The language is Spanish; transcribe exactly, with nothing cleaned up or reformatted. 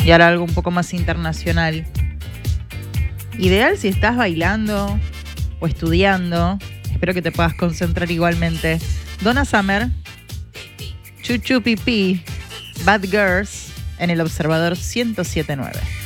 Y ahora algo un poco más internacional. Ideal si estás bailando o estudiando. Espero que te puedas concentrar igualmente. Donna Summer, Chuchu Pipí, Bad Girls, en El Observador ciento siete punto nueve.